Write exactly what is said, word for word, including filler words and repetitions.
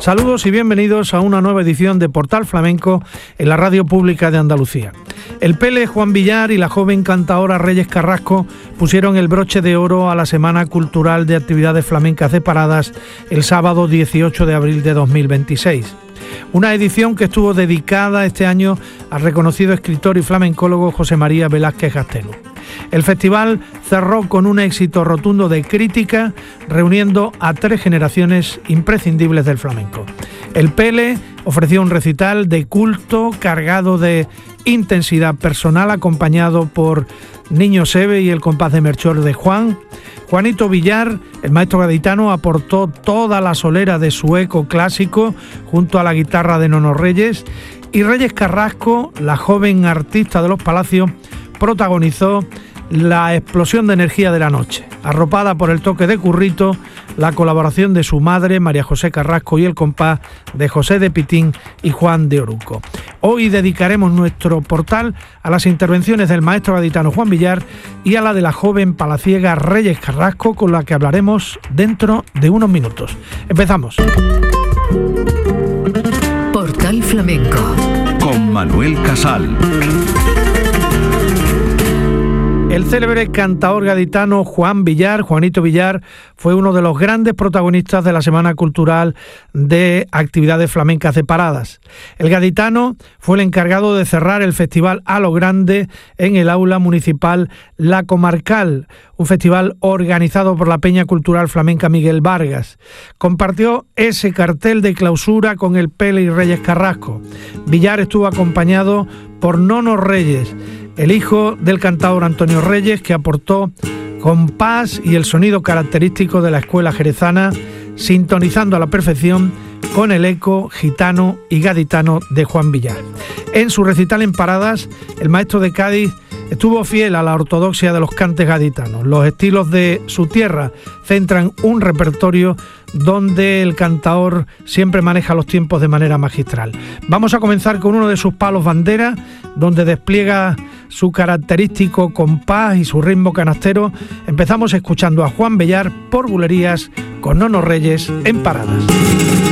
Saludos y bienvenidos a una nueva edición de Portal Flamenco en la Radio Pública de Andalucía. El Pele Juan Villar y la joven cantaora Reyes Carrasco pusieron el broche de oro a la Semana Cultural de Actividades Flamencas de Paradas el sábado dieciocho de abril de dos mil veintiséis. Una edición que estuvo dedicada este año al reconocido escritor y flamencólogo José María Velázquez Gastelu. El festival cerró con un éxito rotundo de crítica, reuniendo a tres generaciones imprescindibles del flamenco. El Pele ofreció un recital de culto cargado de intensidad personal, acompañado por Niño Seve y el compás de Melchor de Juan. Juanito Villar, el maestro gaditano, aportó toda la solera de su eco clásico junto a la guitarra de Nono Reyes, y Reyes Carrasco, la joven artista de los Palacios, protagonizó la explosión de energía de la noche, arropada por el toque de Currito, la colaboración de su madre, María José Carrasco, y el compás de José de Pitín y Juan de Oruco. Hoy dedicaremos nuestro portal a las intervenciones del maestro gaditano Juan Villar y a la de la joven palaciega Reyes Carrasco, con la que hablaremos dentro de unos minutos. Empezamos. Portal Flamenco con Manuel Casal. El célebre cantaor gaditano Juan Villar, Juanito Villar, fue uno de los grandes protagonistas de la Semana Cultural de Actividades Flamencas de Paradas. El gaditano fue el encargado de cerrar el festival a lo grande en el aula municipal La Comarcal, un festival organizado por la Peña Cultural Flamenca Miguel Vargas. Compartió ese cartel de clausura con el Pele y Reyes Carrasco. Villar estuvo acompañado por Nono Reyes, el hijo del cantaor Antonio Reyes, que aportó compás y el sonido característico de la escuela jerezana, sintonizando a la perfección con el eco gitano y gaditano de Juan Villar. En su recital en Paradas, el maestro de Cádiz estuvo fiel a la ortodoxia de los cantes gaditanos. Los estilos de su tierra centran un repertorio donde el cantaor siempre maneja los tiempos de manera magistral. Vamos a comenzar con uno de sus palos bandera, donde despliega su característico compás y su ritmo canastero. Empezamos escuchando a Juan Villar por Bulerías con Nono Reyes en Paradas.